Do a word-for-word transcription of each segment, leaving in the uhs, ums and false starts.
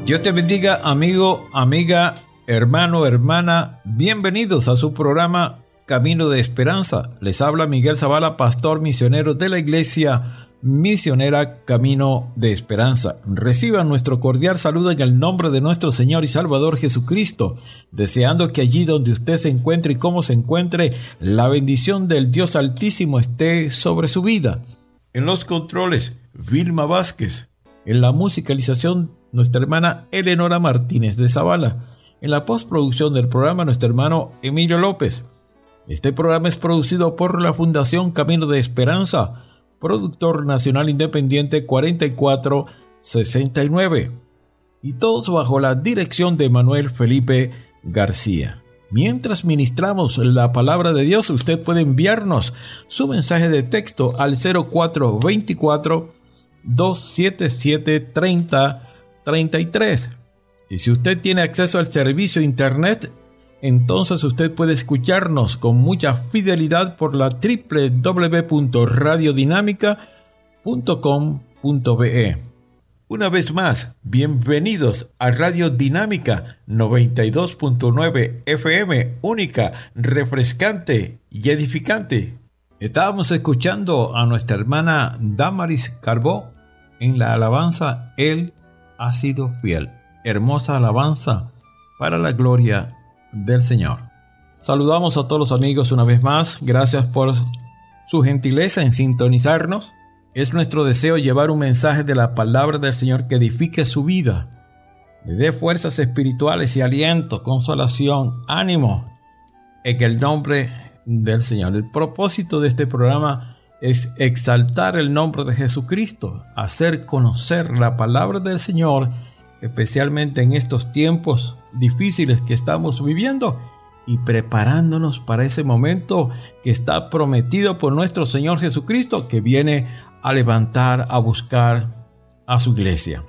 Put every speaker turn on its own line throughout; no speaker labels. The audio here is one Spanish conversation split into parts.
Dios te bendiga, amigo, amiga, hermano, hermana. Bienvenidos a su programa Camino de Esperanza. Les habla Miguel Zavala, pastor misionero de la Iglesia Misionera Camino de Esperanza. Reciban nuestro cordial saludo en el nombre de nuestro Señor y Salvador Jesucristo, deseando que allí donde usted se encuentre y como se encuentre, la bendición del Dios Altísimo esté sobre su vida. En los controles, Vilma Vázquez. En la musicalización, nuestra hermana Eleonora Martínez de Zavala. En la postproducción del programa, nuestro hermano Emilio López. Este programa es producido por la Fundación Camino de Esperanza, productor nacional independiente cuarenta y cuatro sesenta y nueve. Y todos bajo la dirección de Manuel Felipe García. Mientras ministramos la palabra de Dios, usted puede enviarnos su mensaje de texto al cero cuatro veinticuatro, doscientos setenta y siete, treinta treinta y tres. Y si usted tiene acceso al servicio internet, entonces usted puede escucharnos con mucha fidelidad por la doble u doble u doble u punto radio dinámica punto com punto be. Una vez más, bienvenidos a Radio Dinámica noventa y dos punto nueve F M, única, refrescante y edificante. Estábamos escuchando a nuestra hermana Damaris Carbó en la alabanza Él ha sido fiel. Hermosa alabanza para la gloria del Señor. Saludamos a todos los amigos una vez más. Gracias por su gentileza en sintonizarnos. Es nuestro deseo llevar un mensaje de la palabra del Señor que edifique su vida, le dé fuerzas espirituales y aliento, consolación, ánimo, en el nombre del Señor. El propósito de este programa es exaltar el nombre de Jesucristo, hacer conocer la palabra del Señor, especialmente en estos tiempos difíciles que estamos viviendo y preparándonos para ese momento que está prometido por nuestro Señor Jesucristo, que viene a levantar, a buscar a su iglesia.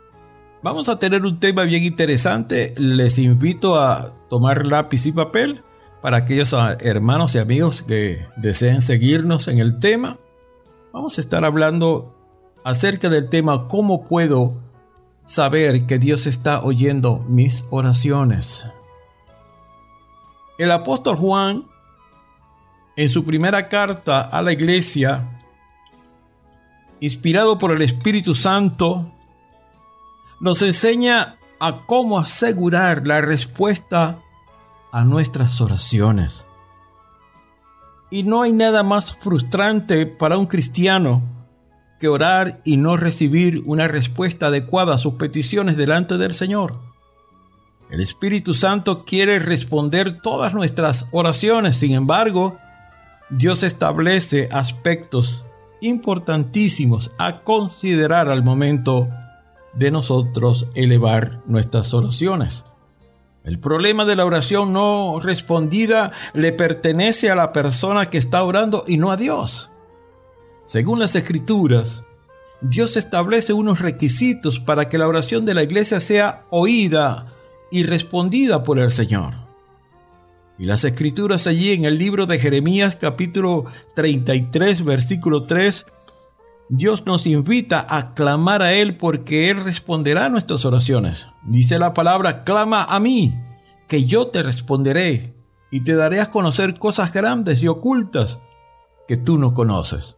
Vamos a tener un tema bien interesante. Les invito a tomar lápiz y papel para aquellos hermanos y amigos que deseen seguirnos en el tema. Vamos a estar hablando acerca del tema ¿cómo puedo saber que Dios está oyendo mis oraciones? El apóstol Juan, en su primera carta a la iglesia, inspirado por el Espíritu Santo, nos enseña a cómo asegurar la respuesta a nuestras oraciones. Y no hay nada más frustrante para un cristiano que orar y no recibir una respuesta adecuada a sus peticiones delante del Señor. El Espíritu Santo quiere responder todas nuestras oraciones. Sin embargo, Dios establece aspectos importantísimos a considerar al momento de nosotros elevar nuestras oraciones. El problema de la oración no respondida le pertenece a la persona que está orando y no a Dios. Según las Escrituras, Dios establece unos requisitos para que la oración de la iglesia sea oída y respondida por el Señor. Y las Escrituras allí en el libro de Jeremías capítulo treinta y tres versículo tres, Dios nos invita a clamar a Él porque Él responderá a nuestras oraciones. Dice la palabra: clama a mí, que yo te responderé y te daré a conocer cosas grandes y ocultas que tú no conoces.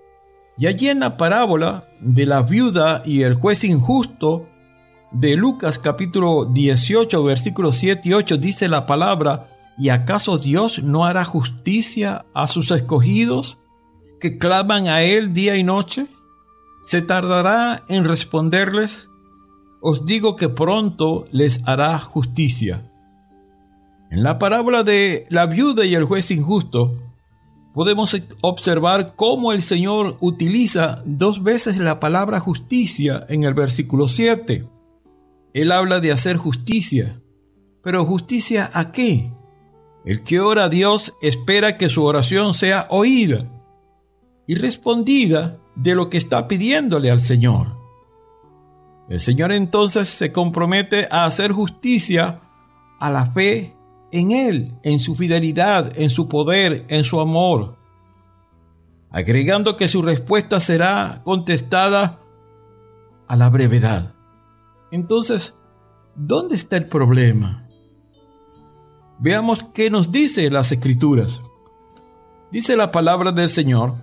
Y allí en la parábola de la viuda y el juez injusto de Lucas capítulo dieciocho versículos siete y ocho dice la palabra: ¿y acaso Dios no hará justicia a sus escogidos que claman a Él día y noche? ¿Se tardará en responderles? Os digo que pronto les hará justicia. En la parábola de la viuda y el juez injusto, podemos observar cómo el Señor utiliza dos veces la palabra justicia en el versículo siete. Él habla de hacer justicia. ¿Pero justicia a qué? El que ora a Dios espera que su oración sea oída y respondida de lo que está pidiéndole al Señor. El Señor entonces se compromete a hacer justicia a la fe en Él, en su fidelidad, en su poder, en su amor, agregando que su respuesta será contestada a la brevedad. Entonces, ¿dónde está el problema? Veamos qué nos dice las Escrituras. Dice la palabra del Señor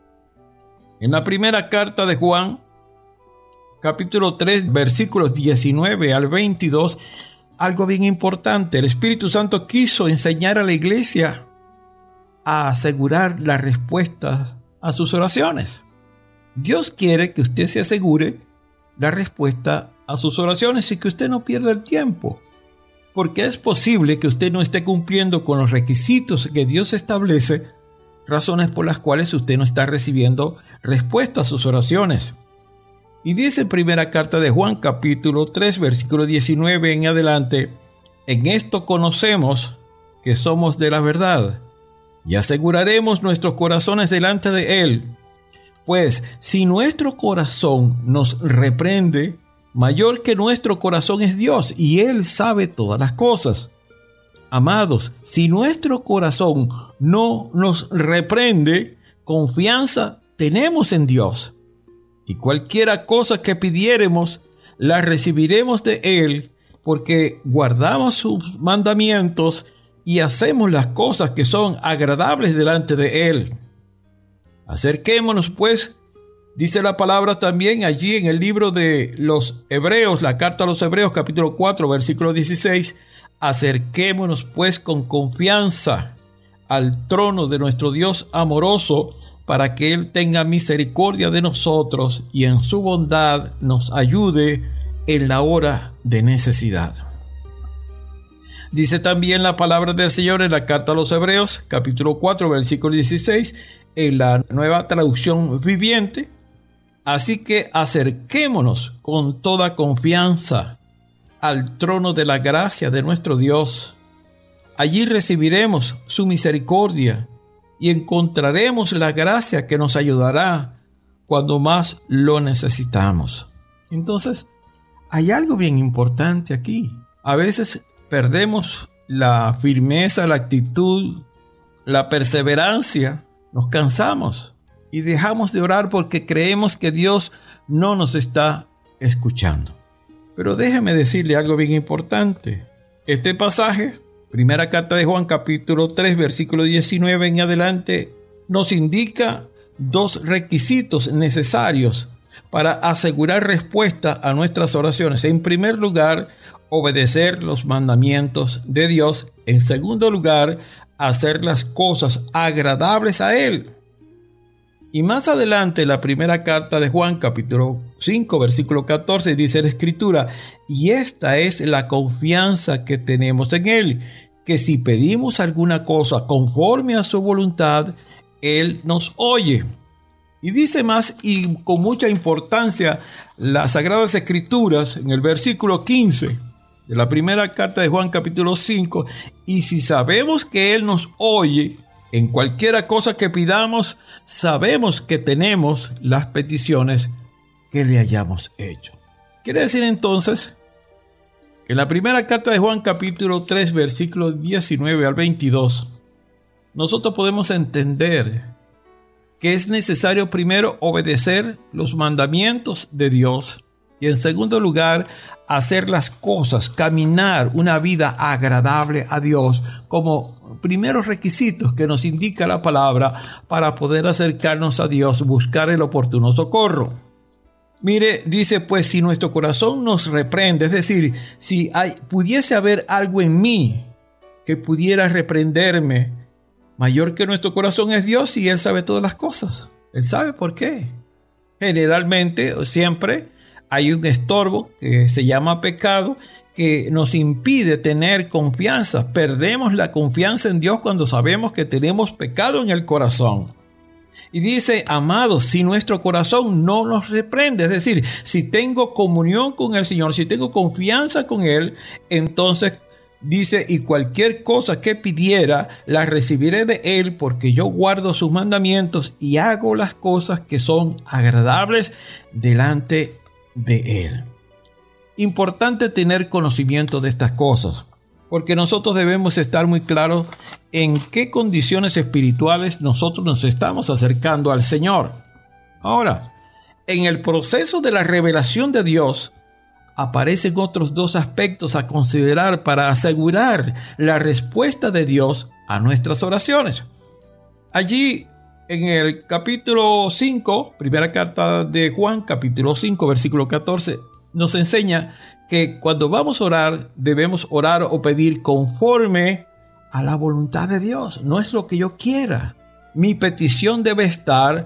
en la primera carta de Juan, capítulo tres, versículos diecinueve al veintidós, algo bien importante. El Espíritu Santo quiso enseñar a la iglesia a asegurar las respuestas a sus oraciones. Dios quiere que usted se asegure la respuesta a sus oraciones y que usted no pierda el tiempo, porque es posible que usted no esté cumpliendo con los requisitos que Dios establece, razones por las cuales usted no está recibiendo respuesta a sus oraciones. Y dice en primera carta de Juan, capítulo tres, versículo diecinueve en adelante: en esto conocemos que somos de la verdad y aseguraremos nuestros corazones delante de Él. Pues si nuestro corazón nos reprende, mayor que nuestro corazón es Dios, y Él sabe todas las cosas. Amados, si nuestro corazón no nos reprende, confianza tenemos en Dios. Y cualquiera cosa que pidiéremos, la recibiremos de Él, porque guardamos sus mandamientos y hacemos las cosas que son agradables delante de Él. Acerquémonos, pues, dice la palabra también allí en el libro de los Hebreos, la carta a los Hebreos, capítulo cuatro, versículo dieciséis, acerquémonos, pues, con confianza al trono de nuestro Dios amoroso, para que Él tenga misericordia de nosotros y en su bondad nos ayude en la hora de necesidad. Dice también la palabra del Señor en la carta a los Hebreos, capítulo cuatro, versículo dieciséis, en la Nueva Traducción Viviente: así que acerquémonos con toda confianza al trono de la gracia de nuestro Dios. Allí recibiremos su misericordia y encontraremos la gracia que nos ayudará cuando más lo necesitamos. Entonces, hay algo bien importante aquí. A veces perdemos la firmeza, la actitud, la perseverancia, nos cansamos y dejamos de orar porque creemos que Dios no nos está escuchando. Pero déjeme decirle algo bien importante. Este pasaje, primera carta de Juan, capítulo tres, versículo diecinueve en adelante, nos indica dos requisitos necesarios para asegurar respuesta a nuestras oraciones. En primer lugar, obedecer los mandamientos de Dios. En segundo lugar, hacer las cosas agradables a Él. Y más adelante, la primera carta de Juan, capítulo cinco, versículo catorce, dice la Escritura: y esta es la confianza que tenemos en Él, que si pedimos alguna cosa conforme a su voluntad, Él nos oye. Y dice más y con mucha importancia las Sagradas Escrituras en el versículo quince de la primera carta de Juan, capítulo cinco: y si sabemos que Él nos oye, en cualquiera cosa que pidamos, sabemos que tenemos las peticiones que le hayamos hecho. Quiere decir entonces que en la primera carta de Juan, capítulo tres, versículos diecinueve al veintidós, nosotros podemos entender que es necesario primero obedecer los mandamientos de Dios y en segundo lugar hacer las cosas, caminar una vida agradable a Dios como primeros requisitos que nos indica la palabra para poder acercarnos a Dios, buscar el oportuno socorro. Mire, dice, pues si nuestro corazón nos reprende, es decir, si hay, pudiese haber algo en mí que pudiera reprenderme, mayor que nuestro corazón es Dios y Él sabe todas las cosas. Él sabe por qué. Generalmente o siempre hay un estorbo que se llama pecado que nos impide tener confianza. Perdemos la confianza en Dios cuando sabemos que tenemos pecado en el corazón. Y dice, amados, si nuestro corazón no nos reprende, es decir, si tengo comunión con el Señor, si tengo confianza con Él, entonces dice, y cualquier cosa que pidiera, la recibiré de Él, porque yo guardo sus mandamientos y hago las cosas que son agradables delante de Él. Importante tener conocimiento de estas cosas, porque nosotros debemos estar muy claros en qué condiciones espirituales nosotros nos estamos acercando al Señor. Ahora, en el proceso de la revelación de Dios, aparecen otros dos aspectos a considerar para asegurar la respuesta de Dios a nuestras oraciones. Allí en el capítulo cinco, primera carta de Juan, capítulo cinco, versículo catorce, nos enseña que cuando vamos a orar, debemos orar o pedir conforme a la voluntad de Dios. No es lo que yo quiera. Mi petición debe estar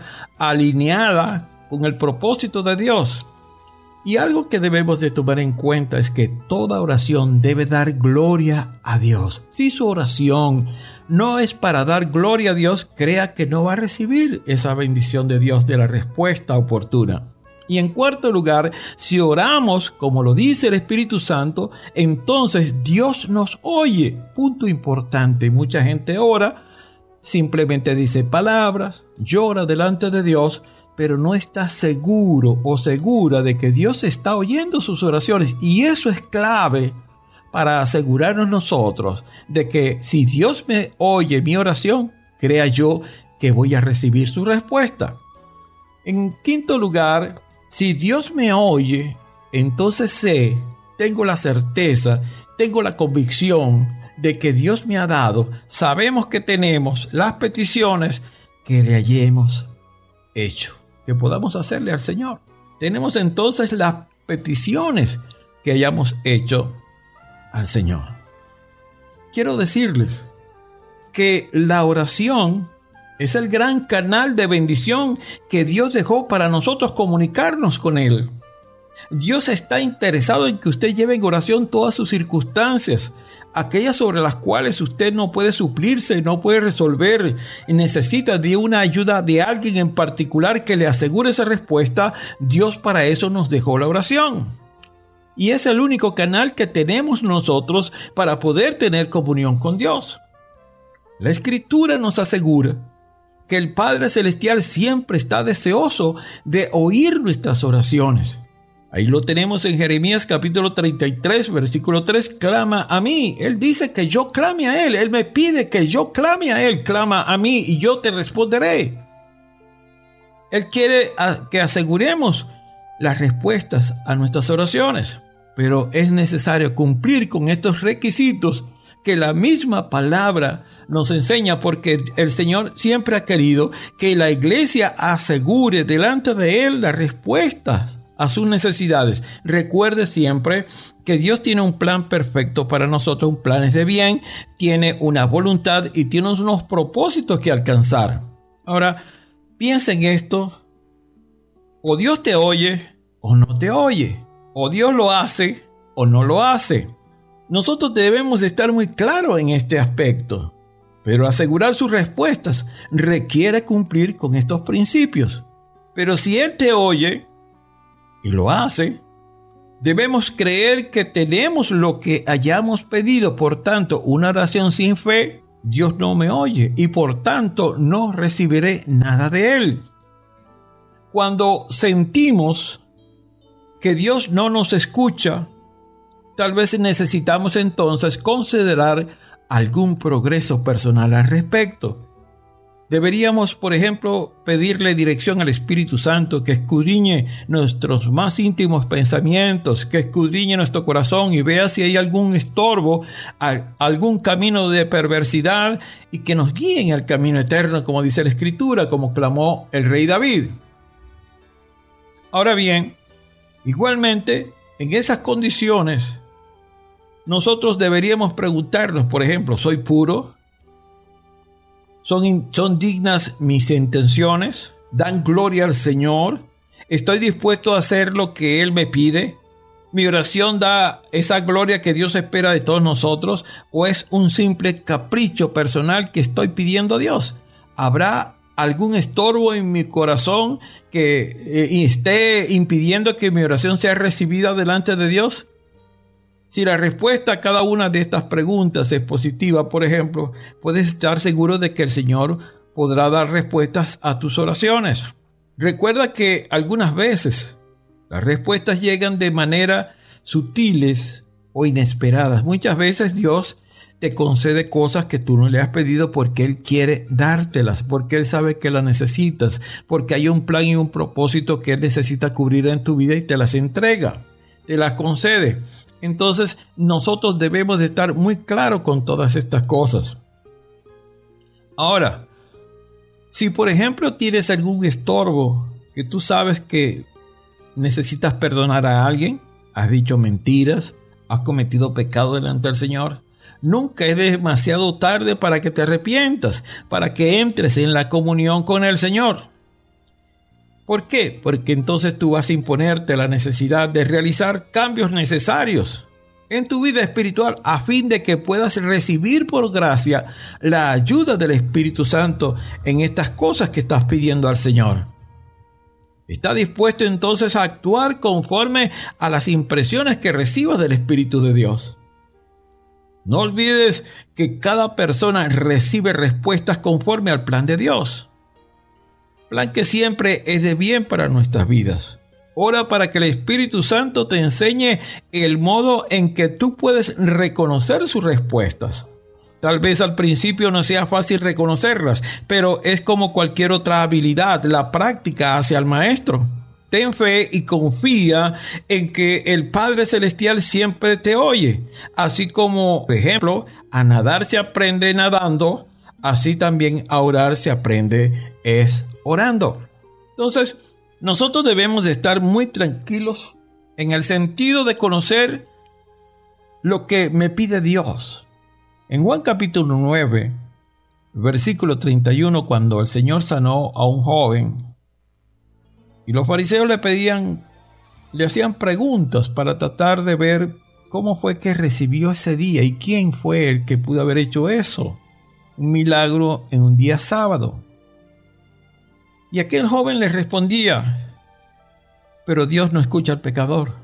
alineada con el propósito de Dios. Y algo que debemos de tomar en cuenta es que toda oración debe dar gloria a Dios. Si su oración no es para dar gloria a Dios, crea que no va a recibir esa bendición de Dios de la respuesta oportuna. Y en cuarto lugar, si oramos como lo dice el Espíritu Santo, entonces Dios nos oye. Punto importante. Mucha gente ora, simplemente dice palabras, llora delante de Dios, pero no está seguro o segura de que Dios está oyendo sus oraciones. Y eso es clave para asegurarnos nosotros de que si Dios me oye mi oración, crea yo que voy a recibir su respuesta. En quinto lugar, si Dios me oye, entonces sé, tengo la certeza, tengo la convicción de que Dios me ha dado. Sabemos que tenemos las peticiones que le hayamos hecho, que podamos hacerle al Señor. Tenemos entonces las peticiones que hayamos hecho al Señor. Quiero decirles que la oración es el gran canal de bendición que Dios dejó para nosotros comunicarnos con Él. Dios está interesado en que usted lleve en oración todas sus circunstancias, aquellas sobre las cuales usted no puede suplirse, no puede resolver y necesita de una ayuda de alguien en particular que le asegure esa respuesta. Dios para eso nos dejó la oración. Y es el único canal que tenemos nosotros para poder tener comunión con Dios. La Escritura nos asegura que el Padre Celestial siempre está deseoso de oír nuestras oraciones. Ahí lo tenemos en Jeremías capítulo treinta y tres, versículo tres, clama a mí. Él dice que yo clame a Él. Él me pide que yo clame a Él. Clama a mí y yo te responderé. Él quiere que aseguremos las respuestas a nuestras oraciones. Pero es necesario cumplir con estos requisitos que la misma palabra nos enseña, porque el Señor siempre ha querido que la iglesia asegure delante de Él las respuestas a sus necesidades. Recuerde siempre que Dios tiene un plan perfecto para nosotros, un plan de bien, tiene una voluntad y tiene unos propósitos que alcanzar. Ahora, piensa en esto: o Dios te oye o no te oye, o Dios lo hace o no lo hace. Nosotros debemos estar muy claros en este aspecto. Pero asegurar sus respuestas requiere cumplir con estos principios. Pero si Él te oye y lo hace, debemos creer que tenemos lo que hayamos pedido. Por tanto, una oración sin fe, Dios no me oye y por tanto no recibiré nada de Él. Cuando sentimos que Dios no nos escucha, tal vez necesitamos entonces considerar algún progreso personal al respecto. Deberíamos, por ejemplo, pedirle dirección al Espíritu Santo, que escudriñe nuestros más íntimos pensamientos, que escudriñe nuestro corazón y vea si hay algún estorbo, algún camino de perversidad, y que nos guíe en el camino eterno, como dice la Escritura, como clamó el rey David. Ahora bien, igualmente, en esas condiciones, nosotros deberíamos preguntarnos, por ejemplo, ¿soy puro? ¿Son, son dignas mis intenciones? ¿Dan gloria al Señor? ¿Estoy dispuesto a hacer lo que Él me pide? ¿Mi oración da esa gloria que Dios espera de todos nosotros? ¿O es un simple capricho personal que estoy pidiendo a Dios? ¿Habrá algún estorbo en mi corazón que eh, esté impidiendo que mi oración sea recibida delante de Dios? Si la respuesta a cada una de estas preguntas es positiva, por ejemplo, puedes estar seguro de que el Señor podrá dar respuestas a tus oraciones. Recuerda que algunas veces las respuestas llegan de manera sutiles o inesperadas. Muchas veces Dios te concede cosas que tú no le has pedido porque Él quiere dártelas, porque Él sabe que las necesitas, porque hay un plan y un propósito que Él necesita cubrir en tu vida y te las entrega. te las concede. Entonces nosotros debemos de estar muy claros con todas estas cosas. Ahora, si por ejemplo tienes algún estorbo que tú sabes que necesitas perdonar a alguien, has dicho mentiras, has cometido pecado delante del Señor, nunca es demasiado tarde para que te arrepientas, para que entres en la comunión con el Señor. ¿Por qué? Porque entonces tú vas a imponerte la necesidad de realizar cambios necesarios en tu vida espiritual a fin de que puedas recibir por gracia la ayuda del Espíritu Santo en estas cosas que estás pidiendo al Señor. Está dispuesto entonces a actuar conforme a las impresiones que recibas del Espíritu de Dios. No olvides que cada persona recibe respuestas conforme al plan de Dios. Plan que siempre es de bien para nuestras vidas. Ora para que el Espíritu Santo te enseñe el modo en que tú puedes reconocer sus respuestas. Tal vez al principio no sea fácil reconocerlas, pero es como cualquier otra habilidad, la práctica hace al maestro. Ten fe y confía en que el Padre Celestial siempre te oye. Así como, por ejemplo, a nadar se aprende nadando, así también a orar se aprende es orando. Entonces, nosotros debemos de estar muy tranquilos en el sentido de conocer lo que me pide Dios. En Juan capítulo nueve, versículo treinta y uno, cuando el Señor sanó a un joven y los fariseos le pedían, le hacían preguntas para tratar de ver cómo fue que recibió ese día y quién fue el que pudo haber hecho eso, un milagro en un día sábado. Y aquel joven les respondía, pero Dios no escucha al pecador.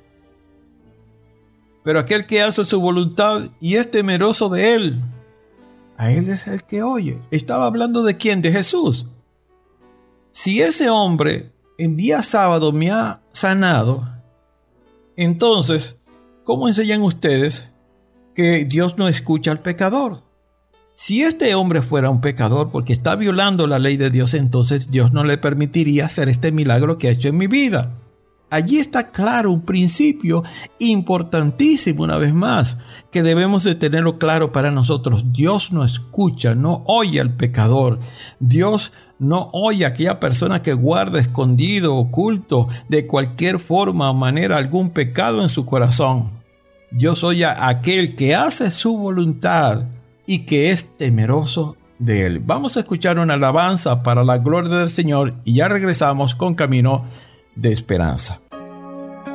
Pero aquel que hace su voluntad y es temeroso de él, a él es el que oye. Estaba hablando de quién, de Jesús. Si ese hombre en día sábado me ha sanado, entonces, ¿cómo enseñan ustedes que Dios no escucha al pecador? Si este hombre fuera un pecador porque está violando la ley de Dios, entonces Dios no le permitiría hacer este milagro que ha hecho en mi vida. Allí está claro un principio importantísimo, una vez más, que debemos de tenerlo claro para nosotros. Dios no escucha, no oye al pecador. Dios no oye a aquella persona que guarda escondido, oculto, de cualquier forma o manera algún pecado en su corazón. Dios oye a aquel que hace su voluntad y que es temeroso de él. Vamos a escuchar una alabanza para la gloria del Señor y ya regresamos con Camino de Esperanza.